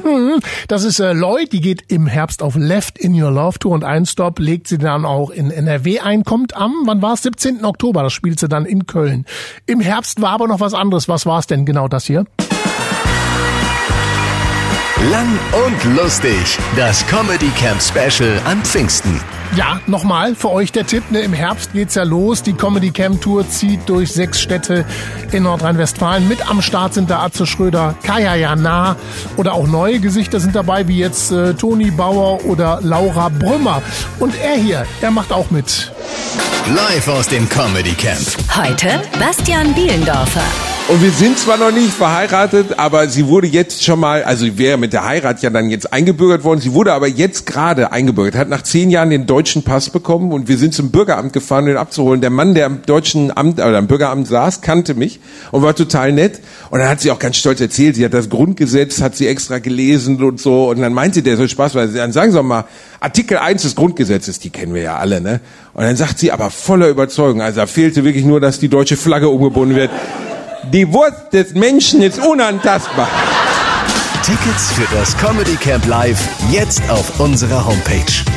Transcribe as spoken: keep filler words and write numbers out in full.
Das ist äh, Lloyd, die geht im Herbst auf Left in Your Love Tour und einen Stop legt sie dann auch in N R W ein, kommt am, wann war es, siebzehnten Oktober, das spielt sie dann in Köln. Im Herbst war aber noch was anderes, was war es denn genau das hier? Lang und lustig, das Comedy Camp Special an Pfingsten. Ja, nochmal für euch der Tipp, ne, im Herbst geht's ja los. Die Comedy Camp Tour zieht durch sechs Städte in Nordrhein-Westfalen. Mit am Start sind da Atze Schröder, Kaya Jana oder auch neue Gesichter sind dabei, wie jetzt äh, Toni Bauer oder Laura Brümmer. Und er hier, er macht auch mit. Live aus dem Comedy Camp. Heute Bastian Bielendorfer. Und wir sind zwar noch nicht verheiratet, aber sie wurde jetzt schon mal, also sie wäre mit der Heirat ja dann jetzt eingebürgert worden, sie wurde aber jetzt gerade eingebürgert, hat nach zehn Jahren den deutschen Pass bekommen und wir sind zum Bürgeramt gefahren, um ihn abzuholen. Der Mann, der am deutschen Amt, oder am Bürgeramt saß, kannte mich und war total nett. Und dann hat sie auch ganz stolz erzählt, sie hat das Grundgesetz, hat sie extra gelesen und so. Und dann meinte der so Spaß, weil dann sagen Sie doch mal, Artikel eins des Grundgesetzes, die kennen wir ja alle, ne? Und dann sagt sie aber voller Überzeugung, also da fehlte wirklich nur, dass die deutsche Flagge umgebunden wird. Die Wurst des Menschen ist unantastbar. Tickets für das Comedy Camp Live jetzt auf unserer Homepage.